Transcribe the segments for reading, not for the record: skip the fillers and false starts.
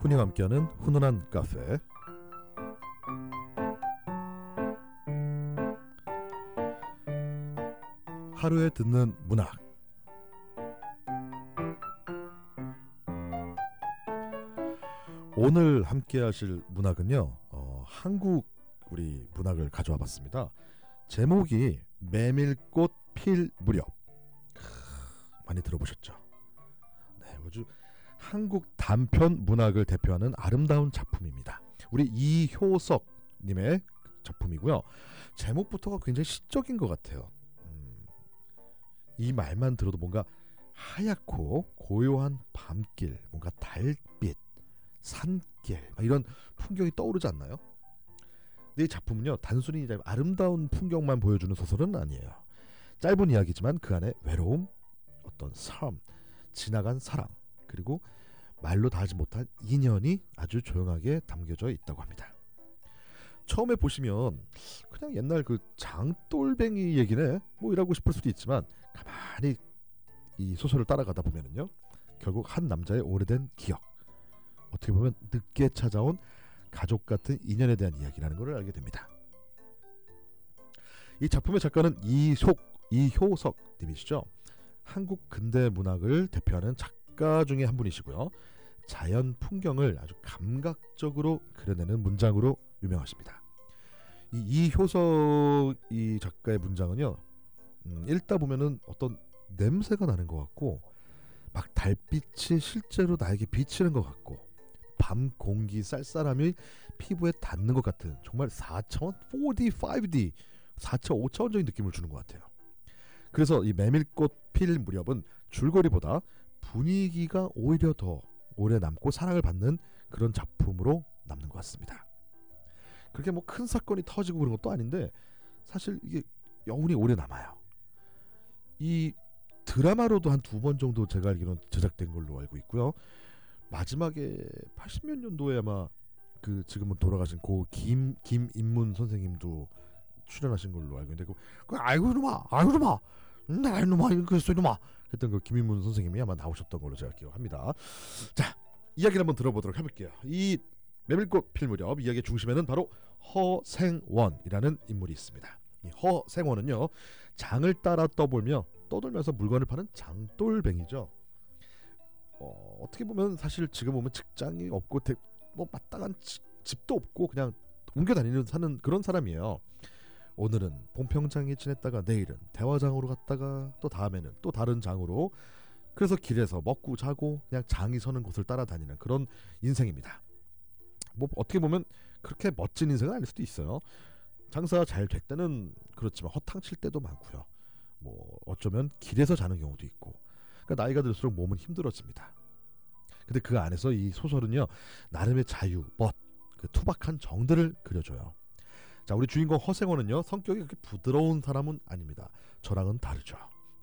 훈이와 함께하는 훈훈한 카페. 하루에 듣는 문학. 오늘 함께하실 문학은요, 한국 우리 문학을 가져와 봤습니다. 제목이 메밀꽃 필 무렵. 많이 들어보셨죠? 네, 아주 한국 단편 문학을 대표하는 아름다운 작품입니다. 우리 이효석님의 작품이고요. 제목부터가 굉장히 시적인 것 같아요. 이 말만 들어도 뭔가 하얗고 고요한 밤길, 뭔가 달빛, 산길 이런 풍경이 떠오르지 않나요? 근데 이 작품은요, 단순히 아름다운 풍경만 보여주는 소설은 아니에요. 짧은 이야기지만 그 안에 외로움, 어떤 삶, 지나간 사랑, 그리고 말로 다 하지 못한 인연이 아주 조용하게 담겨져 있다고 합니다. 처음에 보시면 그냥 옛날 그 장돌뱅이 얘기네 뭐 이라고 싶을 수도 있지만, 가만히 이 소설을 따라가다 보면은요, 결국 한 남자의 오래된 기억, 어떻게 보면 늦게 찾아온 가족 같은 인연에 대한 이야기라는 것을 알게 됩니다. 이 작품의 작가는 이효석 님이시죠. 한국 근대 문학을 대표하는 작가 중에 한 분이시고요. 자연 풍경을 아주 감각적으로 그려내는 문장으로 유명하십니다. 이 이효석 이 작가의 문장은요, 읽다 보면은 어떤 냄새가 나는 것 같고, 막 달빛이 실제로 나에게 비치는 것 같고, 밤 공기 쌀쌀함이 피부에 닿는 것 같은, 정말 4차원 4D, 5D, 4차, 5차원적인 느낌을 주는 것 같아요. 그래서 이 메밀꽃 필 무렵은 줄거리보다 분위기가 오히려 더 오래 남고 사랑을 받는 그런 작품으로 남는 것 같습니다. 그렇게 뭐 큰 사건이 터지고 그런 것도 아닌데, 사실 이게 여운이 오래 남아요. 이 드라마로도 한 2번 정도 제가 알기로는 제작된 걸로 알고 있고요. 마지막에 80몇 년도에 아마 그 지금은 돌아가신 고 김인문 선생님도 출연하신 걸로 알고 있는데, 아이고 이놈아 그 소리 놈아 했던 그 김인문 선생님이 아마 나오셨던 걸로 제가 기억합니다. 자, 이야기를 한번 들어보도록 해볼게요. 이 메밀꽃 필 무렵 이야기의 중심에는 바로 허생원이라는 인물이 있습니다. 이 허생원은요, 장을 따라 떠돌면서 물건을 파는 장돌뱅이죠. 어떻게 보면 사실 지금 보면 직장이 없고 뭐 마땅한 집도 없고 그냥 옮겨 다니는 사는 그런 사람이에요. 오늘은 봉평장에 지냈다가 내일은 대화장으로 갔다가 또 다음에는 또 다른 장으로, 그래서 길에서 먹고 자고 그냥 장이 서는 곳을 따라다니는 그런 인생입니다. 뭐 어떻게 보면 그렇게 멋진 인생은 아닐 수도 있어요. 장사가 잘 될 때는 그렇지만 허탕칠 때도 많고요. 뭐 어쩌면 길에서 자는 경우도 있고, 그러니까 나이가 들수록 몸은 힘들어집니다. 근데 그 안에서 이 소설은요, 나름의 자유, 멋, 그 투박한 정들을 그려줘요. 자, 우리 주인공 허생원은요, 성격이 그렇게 부드러운 사람은 아닙니다. 저랑은 다르죠.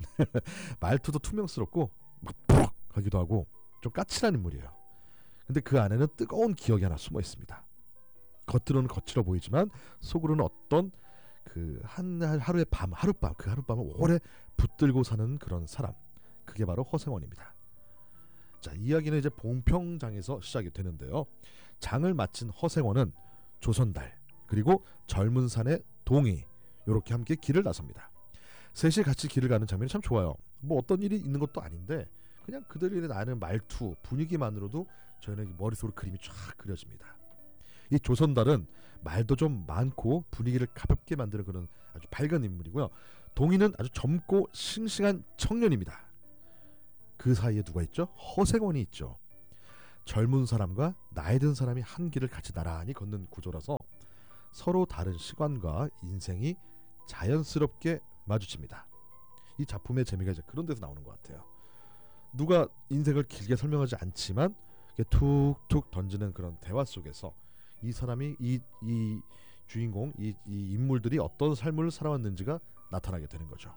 말투도 투명스럽고 막 푹 하기도 하고 좀 까칠한 인물이에요. 근데 그 안에는 뜨거운 기억이 하나 숨어 있습니다. 겉으로는 거칠어 보이지만 속으로는 어떤 그 하루의 밤, 그 하룻밤을 오래 붙들고 사는 그런 사람, 그게 바로 허생원입니다. 자, 이야기는 이제 봉평장에서 시작이 되는데요. 장을 마친 허생원은 조선달, 그리고 젊은 산의 동이, 이렇게 함께 길을 나섭니다. 셋이 같이 길을 가는 장면이 참 좋아요. 뭐 어떤 일이 있는 것도 아닌데 그냥 그들이 나는 말투, 분위기만으로도 저희는 머릿속으로 그림이 쫙 그려집니다. 이 조선달은 말도 좀 많고 분위기를 가볍게 만드는 그런 아주 밝은 인물이고요. 동이는 아주 젊고 싱싱한 청년입니다. 그 사이에 누가 있죠? 허생원이 있죠. 젊은 사람과 나이 든 사람이 한 길을 같이 나란히 걷는 구조라서 서로 다른 시간과 인생이 자연스럽게 마주칩니다. 이 작품의 재미가 이제 그런 데서 나오는 것 같아요. 누가 인생을 길게 설명하지 않지만 툭툭 던지는 그런 대화 속에서 이 사람이 이 주인공 이 인물들이 어떤 삶을 살아왔는지가 나타나게 되는 거죠.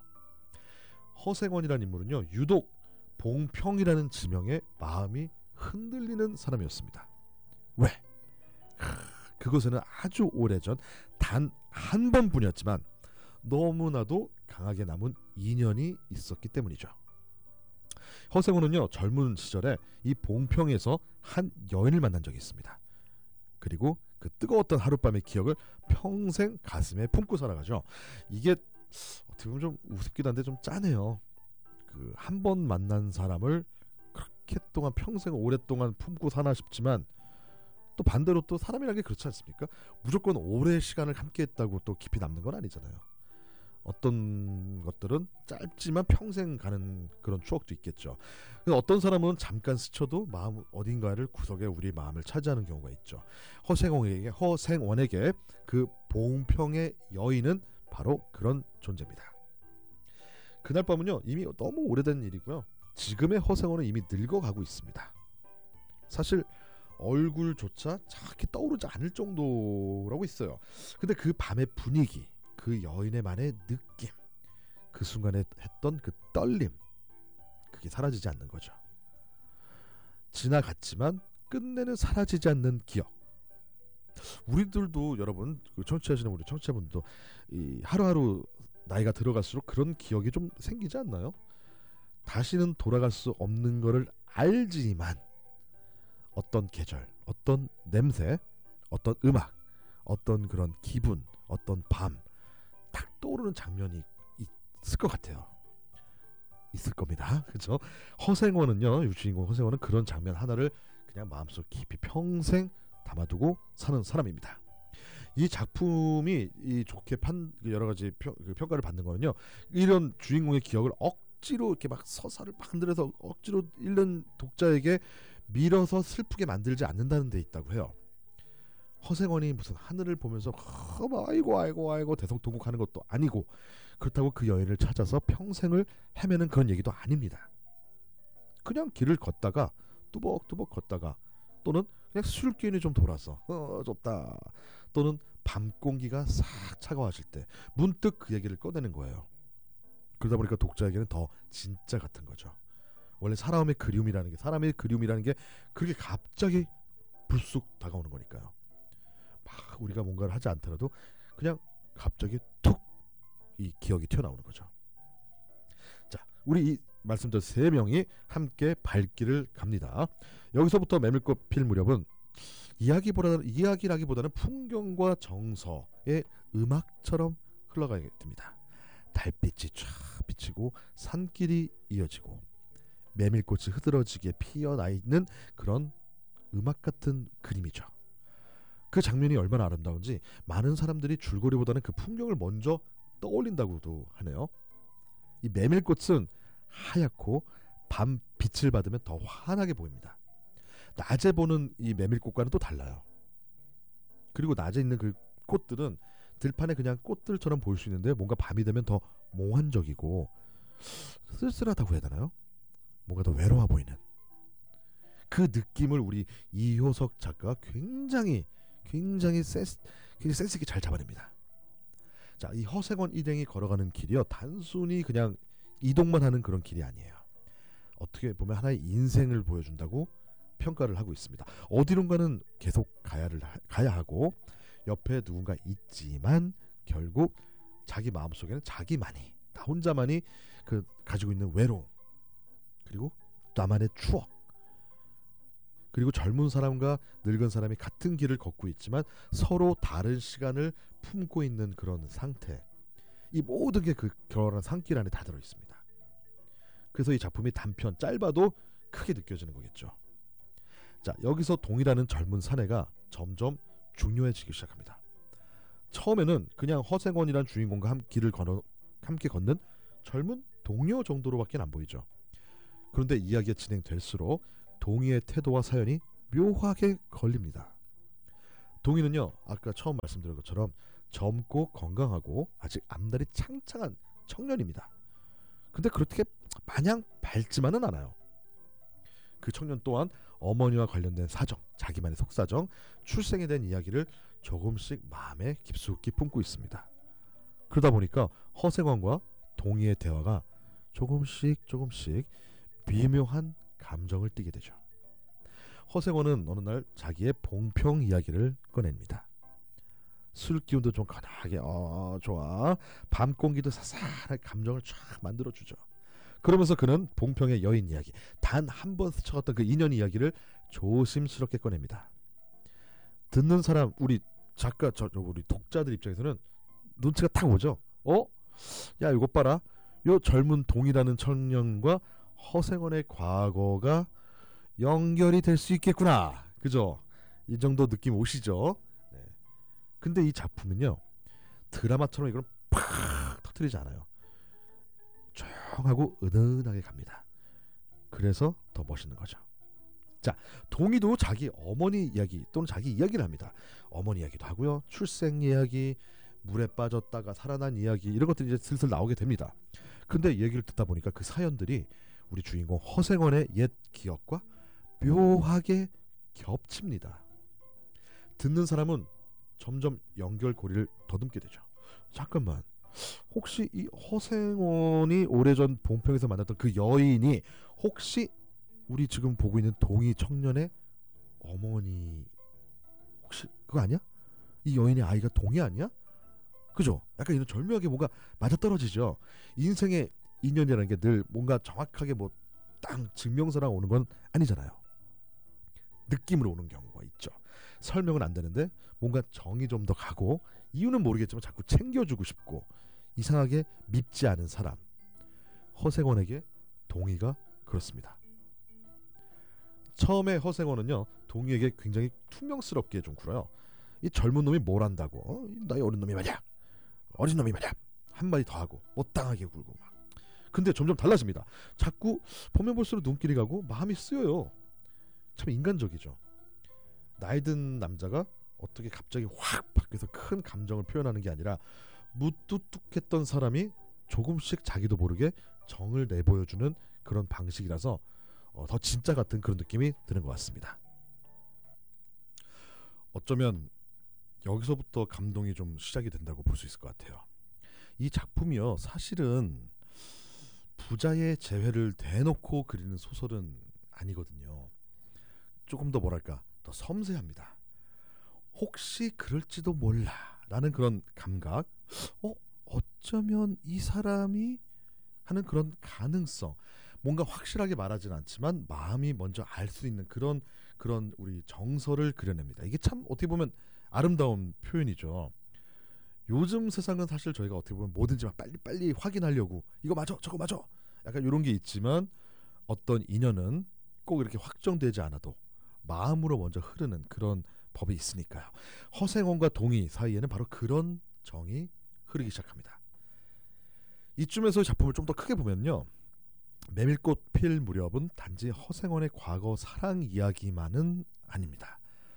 허생원이라는 인물은요, 유독 봉평이라는 지명에 마음이 흔들리는 사람이었습니다. 왜? 그것에는 아주 오래전 단 한 번뿐이었지만 너무나도 강하게 남은 인연이 있었기 때문이죠. 허생호는요 젊은 시절에 이 봉평에서 한 여인을 만난 적이 있습니다. 그리고 그 뜨거웠던 하룻밤의 기억을 평생 가슴에 품고 살아가죠. 이게 어떻게 보면 좀 우습기도 한데 좀 짠해요. 그 한 번 만난 사람을 그렇게 동안 평생 오랫동안 품고 사나 싶지만 또 반대로 또 사람이라는 게 그렇지 않습니까? 무조건 오래 시간을 함께했다고 또 깊이 남는 건 아니잖아요. 어떤 것들은 짧지만 평생 가는 그런 추억도 있겠죠. 그래서 어떤 사람은 잠깐 스쳐도 마음 어딘가를 구석에 우리 마음을 차지하는 경우가 있죠. 허생원에게 그 봉평의 여인은 바로 그런 존재입니다. 그날 밤은요 이미 너무 오래된 일이고요. 지금의 허생원은 이미 늙어가고 있습니다. 사실 얼굴조차 정확히 떠오르지 않을 정도라고 있어요. 근데 그 밤의 분위기, 그 여인의만의 느낌, 그 순간에 했던 그 떨림, 그게 사라지지 않는 거죠. 지나갔지만 끝내는 사라지지 않는 기억. 우리들도 여러분, 그 청취하시는 우리 청취자분도 이 하루하루 나이가 들어갈수록 그런 기억이 좀 생기지 않나요? 다시는 돌아갈 수 없는 거를 알지만 어떤 계절, 어떤 냄새, 어떤 음악, 어떤 그런 기분, 어떤 밤 딱 떠오르는 장면이 있을 것 같아요. 있을 겁니다. 그렇죠? 허생원은요, 주인공 허생원은 그런 장면 하나를 그냥 마음속 깊이 평생 담아두고 사는 사람입니다. 이 작품이 이 좋게 여러 가지 평가를 받는 거는요. 이런 주인공의 기억을 억지로 이렇게 막 서사를 막 흔들어서 억지로 읽는 독자에게 밀어서 슬프게 만들지 않는다는 데 있다고 해요. 허생원이 무슨 하늘을 보면서 아이고 대성통곡하는 것도 아니고 그렇다고 그 여인을 찾아서 평생을 헤매는 그런 얘기도 아닙니다. 그냥 길을 걷다가 뚜벅뚜벅 걷다가 또는 그냥 술기운이 좀 돌아서 좋다 또는 밤 공기가 싹 차가워질 때 문득 그 얘기를 꺼내는 거예요. 그러다 보니까 독자에게는 더 진짜 같은 거죠. 원래 사람의 그리움이라는 게 그렇게 갑자기 불쑥 다가오는 거니까요. 막 우리가 뭔가를 하지 않더라도 그냥 갑자기 툭 이 기억이 튀어나오는 거죠. 자, 우리 이 말씀드린 세 명이 함께 발길을 갑니다. 여기서부터 메밀꽃 필 무렵은 이야기라기보다는 풍경과 정서의 음악처럼 흘러가게 됩니다. 달빛이 쫙 비치고 산길이 이어지고 메밀꽃이 흐드러지게 피어나 있는 그런 음악 같은 그림이죠. 그 장면이 얼마나 아름다운지 많은 사람들이 줄거리보다는 그 풍경을 먼저 떠올린다고도 하네요. 이 메밀꽃은 하얗고 밤 빛을 받으면 더 환하게 보입니다. 낮에 보는 이 메밀꽃과는 또 달라요. 그리고 낮에 있는 그 꽃들은 들판에 그냥 꽃들처럼 보일 수 있는데 뭔가 밤이 되면 더 몽환적이고 쓸쓸하다고 해야 되나요? 뭔가 더 외로워 보이는 그 느낌을 우리 이효석 작가가 굉장히 센스 있게 잘 잡아냅니다. 자, 이 허생원 일행이 걸어가는 길이요 단순히 그냥 이동만 하는 그런 길이 아니에요. 어떻게 보면 하나의 인생을 보여준다고 평가를 하고 있습니다. 어디론가는 계속 가야 하고 옆에 누군가 있지만 결국 자기 마음속에는 자기만이 나 혼자만이 그 가지고 있는 외로움 그리고 나만의 추억 그리고 젊은 사람과 늙은 사람이 같은 길을 걷고 있지만 서로 다른 시간을 품고 있는 그런 상태 이 모든 게 그 결혼한 산길 안에 다 들어있습니다. 그래서 이 작품이 단편 짧아도 크게 느껴지는 거겠죠. 자, 여기서 동이라는 젊은 사내가 점점 중요해지기 시작합니다. 처음에는 그냥 허생원이란 주인공과 함께 걷는 젊은 동료 정도로밖에 안 보이죠. 그런데 이야기가 진행될수록 동이의 태도와 사연이 묘하게 걸립니다. 동이는요 아까 처음 말씀드린 것처럼 젊고 건강하고 아직 앞날이 창창한 청년입니다. 근데 그렇게 마냥 밝지만은 않아요. 그 청년 또한 어머니와 관련된 사정, 자기만의 속사정, 출생에 대한 이야기를 조금씩 마음에 깊숙이 품고 있습니다. 그러다 보니까 허생원과 동이의 대화가 조금씩 미묘한 감정을 띠게 되죠. 허생원은 어느 날 자기의 봉평 이야기를 꺼냅니다. 술 기운도 좀 강하게 좋아 밤 공기도 사사하게 감정을 쫙 만들어주죠. 그러면서 그는 봉평의 여인 이야기, 단 한 번 스쳐갔던 그 인연 이야기를 조심스럽게 꺼냅니다. 듣는 사람, 우리 작가, 우리 독자들 입장에서는 눈치가 딱 오죠. 야, 이것 봐라. 요 젊은 동이라는 청년과 허생원의 과거가 연결이 될 수 있겠구나. 그죠? 이 정도 느낌 오시죠? 네. 근데 이 작품은요, 드라마처럼 이걸 팍 터뜨리지 않아요. 조용하고 은은하게 갑니다. 그래서 더 멋있는 거죠. 자, 동이도 자기 어머니 이야기 또는 자기 이야기를 합니다. 어머니 이야기도 하고요, 출생 이야기, 물에 빠졌다가 살아난 이야기, 이런 것들이 이제 슬슬 나오게 됩니다. 근데 얘기를 듣다 보니까 그 사연들이 우리 주인공 허생원의 옛 기억과 묘하게 겹칩니다. 듣는 사람은 점점 연결고리를 더듬게 되죠. 잠깐만, 혹시 이 허생원이 오래전 봉평에서 만났던 그 여인이 혹시 우리 지금 보고 있는 동이 청년의 어머니, 혹시 그거 아니야? 이 여인의 아이가 동이 아니야? 그죠? 약간 이런 절묘하게 뭔가 맞아떨어지죠. 인생의 인연이라는 게 늘 뭔가 정확하게 뭐 딱 증명서랑 오는 건 아니잖아요. 느낌으로 오는 경우가 있죠. 설명은 안 되는데 뭔가 정이 좀 더 가고, 이유는 모르겠지만 자꾸 챙겨주고 싶고, 이상하게 밉지 않은 사람, 허생원에게 동이가 그렇습니다. 처음에 허생원은요, 동이에게 굉장히 투명스럽게 좀 굴어요. 이 젊은 놈이 뭘 안다고, 나이 어린 놈이 말이야, 어린 놈이 말이야, 한마디 더 하고 못당하게 굴고 막. 근데 점점 달라집니다. 자꾸 보면 볼수록 눈길이 가고 마음이 쓰여요. 참 인간적이죠. 나이 든 남자가 어떻게 갑자기 확 바뀌어서 큰 감정을 표현하는 게 아니라, 무뚝뚝했던 사람이 조금씩 자기도 모르게 정을 내보여주는 그런 방식이라서 더 진짜 같은 그런 느낌이 드는 것 같습니다. 어쩌면 여기서부터 감동이 좀 시작이 된다고 볼 수 있을 것 같아요. 이 작품이요, 사실은 부자의 재회를 대놓고 그리는 소설은 아니거든요. 조금 더 뭐랄까, 더 섬세합니다. 혹시 그럴지도 몰라 라는 그런 감각, 어쩌면 이 사람이 하는 그런 가능성, 뭔가 확실하게 말하진 않지만 마음이 먼저 알 수 있는 그런 우리 정서를 그려냅니다. 이게 참 어떻게 보면 아름다운 표현이죠. 요즘 세상은 사실 저희가 어떻게 보면 뭐든지 막 빨리 확인하려고, 이거 맞아 저거 맞아, 약간 이런 게 있지만, 어떤 인연은 꼭 이렇게 확정되지 않아도 마음으로 먼저 흐르는 그런 법이 있으니까요. 허생원과 동이 사이에는 바로 그런 정이 흐르기 시작합니다. 이쯤에서 작품을 좀 더 크게 보면요, 메밀꽃 필 무렵은 단지 허생원의 과거 사랑 이야기만은 아닙니다.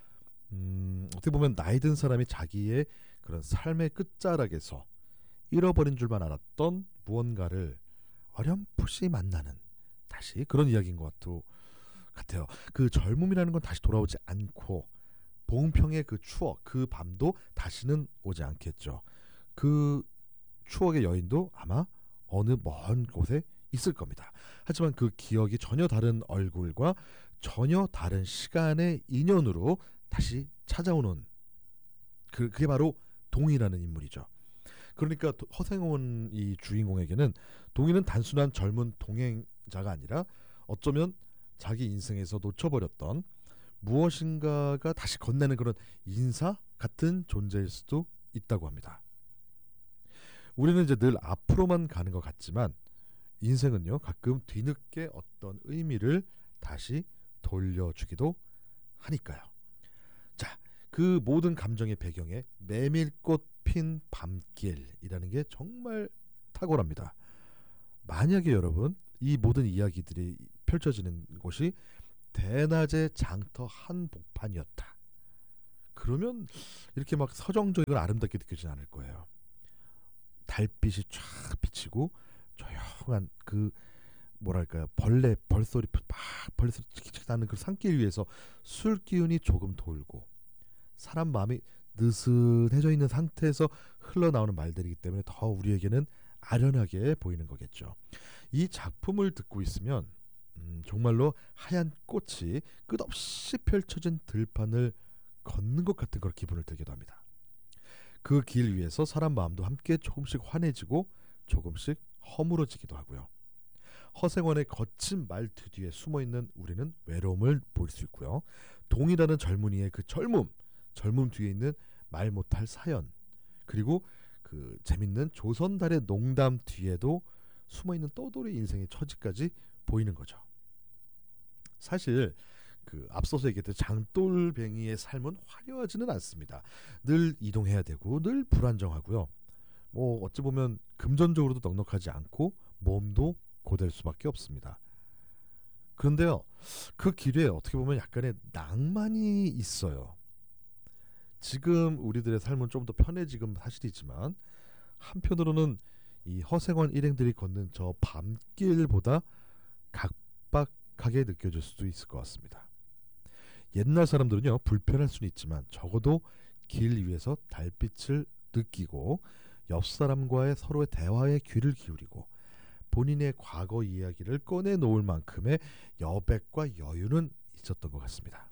어떻게 보면 나이 든 사람이 자기의 그런 삶의 끝자락에서 잃어버린 줄만 알았던 무언가를 어렴풋이 만나는, 다시 그런 이야기인 것 같아요. 그 젊음이라는 건 다시 돌아오지 않고, 봉평의 그 추억, 그 밤도 다시는 오지 않겠죠. 그 추억의 여인도 아마 어느 먼 곳에 있을 겁니다. 하지만 그 기억이 전혀 다른 얼굴과 전혀 다른 시간의 인연으로 다시 찾아오는, 그게 바로 동이라는 인물이죠. 그러니까 허생원 이 주인공에게는 동이는 단순한 젊은 동행자가 아니라 어쩌면 자기 인생에서 놓쳐버렸던 무엇인가가 다시 건네는 그런 인사 같은 존재일 수도 있다고 합니다. 우리는 이제 늘 앞으로만 가는 것 같지만, 인생은요, 가끔 뒤늦게 어떤 의미를 다시 돌려주기도 하니까요. 자, 그 모든 감정의 배경에 메밀꽃 핀 밤길이라는 게 정말 탁월합니다. 만약에 여러분, 이 모든 이야기들이 펼쳐지는 곳이 대낮의 장터 한복판이었다, 그러면 이렇게 막 서정적이고 아름답게 느껴지지 않을 거예요. 달빛이 쫙 비치고 조용한 그 뭐랄까요, 벌소리 칙칙 나는 그 산길 위에서 술 기운이 조금 돌고, 사람 마음이 느슨해져 있는 상태에서 흘러나오는 말들이기 때문에 더 우리에게는 아련하게 보이는 거겠죠. 이 작품을 듣고 있으면 정말로 하얀 꽃이 끝없이 펼쳐진 들판을 걷는 것 같은 그런 기분을 들기도 합니다. 그 길 위에서 사람 마음도 함께 조금씩 환해지고 조금씩 허물어지기도 하고요. 허생원의 거친 말투 뒤에 숨어있는 우리는 외로움을 볼 수 있고요. 동이라는 젊은이의 그 젊음 뒤에 있는 말 못할 사연, 그리고 그 재밌는 조선달의 농담 뒤에도 숨어있는 떠돌이 인생의 처지까지 보이는 거죠. 사실 그 앞서서 얘기했던 장돌뱅이의 삶은 화려하지는 않습니다. 늘 이동해야 되고 늘 불안정하고요. 뭐 어찌 보면 금전적으로도 넉넉하지 않고 몸도 고될 수밖에 없습니다. 그런데요, 그 길에 어떻게 보면 약간의 낭만이 있어요. 지금 우리들의 삶은 좀 더 편해지금 사실이지만 한편으로는 이 허생원 일행들이 걷는 저 밤길보다 각박하게 느껴질 수도 있을 것 같습니다. 옛날 사람들은요, 불편할 수는 있지만 적어도 길 위에서 달빛을 느끼고 옆 사람과의 서로의 대화에 귀를 기울이고 본인의 과거 이야기를 꺼내놓을 만큼의 여백과 여유는 있었던 것 같습니다.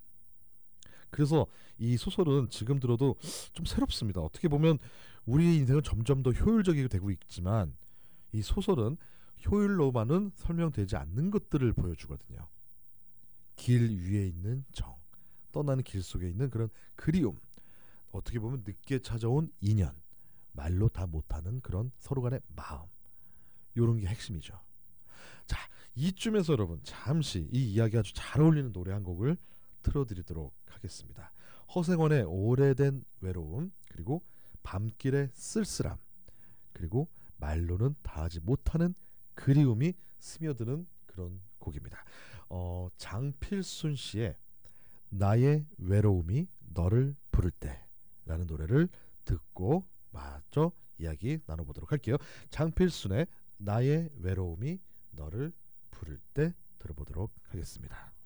그래서 이 소설은 지금 들어도 좀 새롭습니다. 어떻게 보면 우리 인생은 점점 더 효율적이게 되고 있지만 이 소설은 효율로만은 설명되지 않는 것들을 보여주거든요. 길 위에 있는 정, 떠나는 길 속에 있는 그런 그리움, 어떻게 보면 늦게 찾아온 인연, 말로 다 못하는 그런 서로 간의 마음, 이런 게 핵심이죠. 자, 이쯤에서 여러분 잠시 이 이야기 아주 잘 어울리는 노래 한 곡을 틀어드리도록 하겠습니다. 허생원의 오래된 외로움, 그리고 밤길의 쓸쓸함, 그리고 말로는 다하지 못하는 그리움이 스며드는 그런 곡입니다. 장필순 씨의 나의 외로움이 너를 부를 때라는 노래를 듣고 마저 이야기 나눠보도록 할게요. 장필순의 나의 외로움이 너를 부를 때 들어보도록 하겠습니다.